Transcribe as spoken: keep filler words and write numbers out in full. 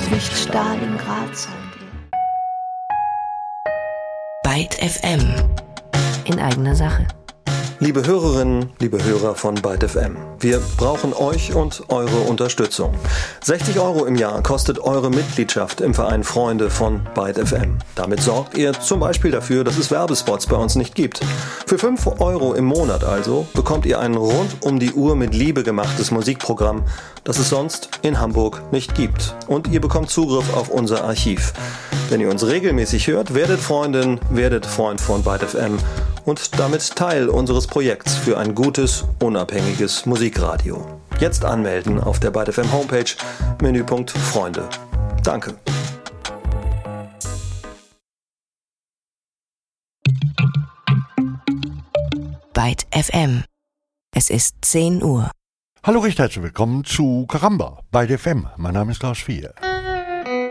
nicht Stalingrad sein will. Byte F M. In eigener Sache. Liebe Hörerinnen, liebe Hörer von Byte F M, wir brauchen euch und eure Unterstützung. sechzig Euro im Jahr kostet eure Mitgliedschaft im Verein Freunde von Byte F M. Damit sorgt ihr zum Beispiel dafür, dass es Werbespots bei uns nicht gibt. Für fünf Euro im Monat also bekommt ihr ein rund um die Uhr mit Liebe gemachtes Musikprogramm, das es sonst in Hamburg nicht gibt. Und ihr bekommt Zugriff auf unser Archiv. Wenn ihr uns regelmäßig hört, werdet Freundin, werdet Freund von Byte F M und damit Teil unseres Projekts für ein gutes, unabhängiges Musikradio. Jetzt anmelden auf der Byte F M Homepage, Menüpunkt Freunde. Danke. Byte F M. Es ist zehn Uhr. Hallo, recht herzlich willkommen zu Karamba, Byte F M. Mein Name ist Klaus Vier.